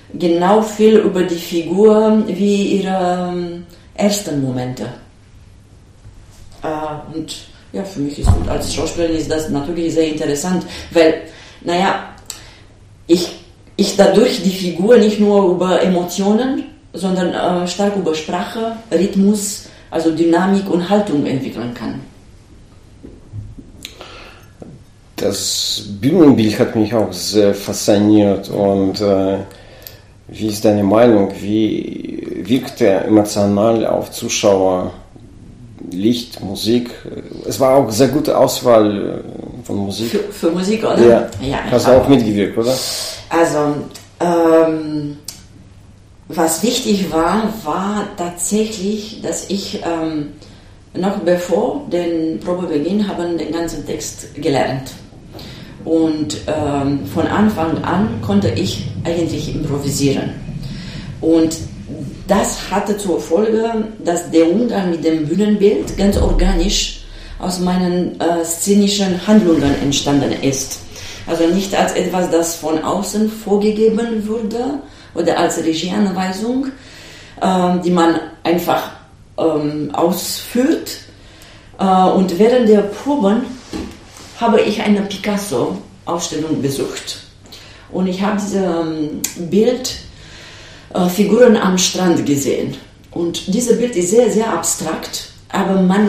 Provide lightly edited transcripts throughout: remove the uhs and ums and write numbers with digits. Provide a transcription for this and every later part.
genau viel über die Figur wie ihre ersten Momente. Und ja, für mich ist, als Schauspielerin ist das natürlich sehr interessant, weil, ich dadurch die Figur nicht nur über Emotionen, sondern stark über Sprache, Rhythmus, also Dynamik und Haltung entwickeln kann. Das Bühnenbild hat mich auch sehr fasziniert und wie ist deine Meinung? Wie wirkt er emotional auf Zuschauer? Licht, Musik. Es war auch eine sehr gute Auswahl von Musik. Für Musik, oder? Ja, hast du auch mitgewirkt, oder? Also, was wichtig war tatsächlich, dass ich noch bevor den Probebeginn haben den ganzen Text gelernt. Und von Anfang an konnte ich eigentlich improvisieren. Und das hatte zur Folge, dass der Umgang mit dem Bühnenbild ganz organisch aus meinen szenischen Handlungen entstanden ist. Also nicht als etwas, das von außen vorgegeben wurde oder als Regieanweisung, die man einfach ausführt. Und während der Proben habe ich eine Picasso-Ausstellung besucht. Und ich habe dieses Bild Figuren am Strand gesehen. Und dieses Bild ist sehr, sehr abstrakt, aber man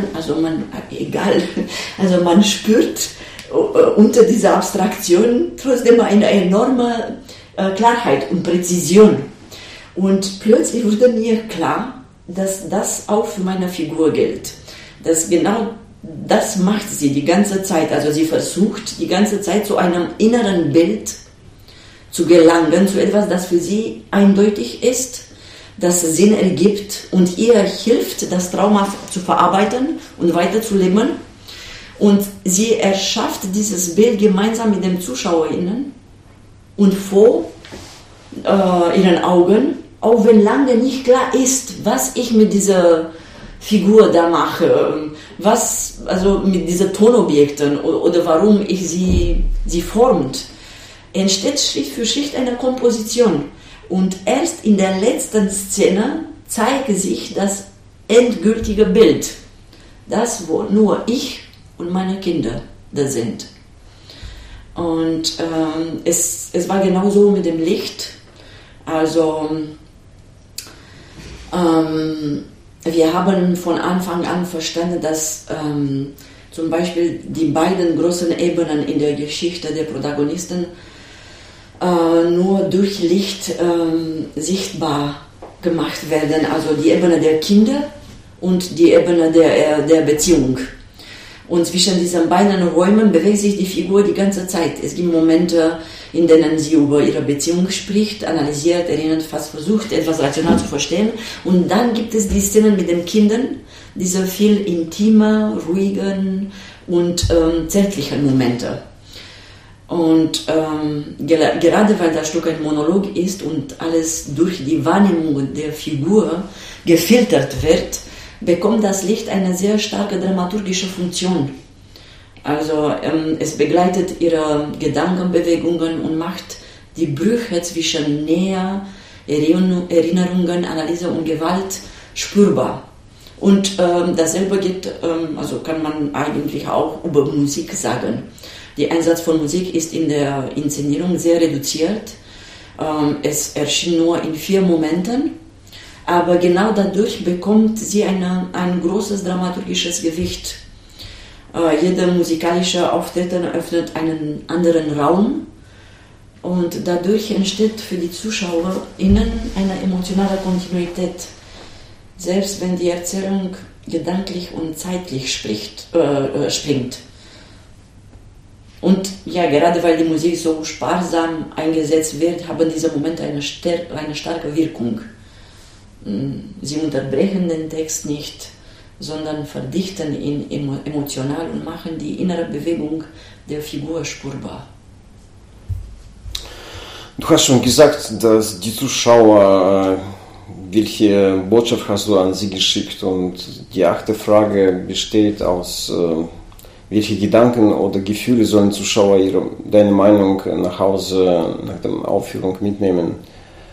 spürt unter dieser Abstraktion trotzdem eine enorme Klarheit und Präzision. Und plötzlich wurde mir klar, dass das auch für meine Figur gilt. Dass genau das macht sie die ganze Zeit. Also sie versucht die ganze Zeit zu einem inneren Bild zu gelangen, zu etwas, das für sie eindeutig ist, das Sinn ergibt und ihr hilft, das Trauma zu verarbeiten und weiterzuleben. Und sie erschafft dieses Bild gemeinsam mit den ZuschauerInnen und vor ihren Augen, auch wenn lange nicht klar ist, was ich mit dieser Figur da mache, also mit diesen Tonobjekten oder warum ich sie formt, entsteht Schritt für Schritt eine Komposition. Und erst in der letzten Szene zeigt sich das endgültige Bild. Das, wo nur ich und meine Kinder da sind. Und es war genauso mit dem Licht. Also wir haben von Anfang an verstanden, dass zum Beispiel die beiden großen Ebenen in der Geschichte der Protagonisten nur durch Licht sichtbar gemacht werden. Also die Ebene der Kinder und die Ebene der Beziehung. Und zwischen diesen beiden Räumen bewegt sich die Figur die ganze Zeit. Es gibt Momente, in denen sie über ihre Beziehung spricht, analysiert, erinnert, fast versucht, etwas rational zu verstehen. Und dann gibt es die Szenen mit den Kindern, diese viel intimer, ruhigen und zärtlichen Momente. Und gerade weil das Stück ein Monolog ist und alles durch die Wahrnehmung der Figur gefiltert wird, bekommt das Licht eine sehr starke dramaturgische Funktion. Also es begleitet ihre Gedankenbewegungen und macht die Brüche zwischen Nähe, Erinnerungen, Analyse und Gewalt spürbar. Und dasselbe geht, also kann man eigentlich auch über Musik sagen. Der Einsatz von Musik ist in der Inszenierung sehr reduziert. Es erschien nur in 4 Momenten, aber genau dadurch bekommt sie ein großes dramaturgisches Gewicht. Jeder musikalische Auftreten öffnet einen anderen Raum und dadurch entsteht für die ZuschauerInnen eine emotionale Kontinuität, selbst wenn die Erzählung gedanklich und zeitlich springt. Und ja, gerade weil die Musik so sparsam eingesetzt wird, haben diese Momente eine starke Wirkung. Sie unterbrechen den Text nicht, sondern verdichten ihn emotional und machen die innere Bewegung der Figur spürbar. Du hast schon gesagt, dass die Zuschauer, welche Botschaft hast du an sie geschickt? Und die 8. Frage besteht aus, welche Gedanken oder Gefühle sollen Zuschauer deine Meinung nach Hause, nach der Aufführung mitnehmen?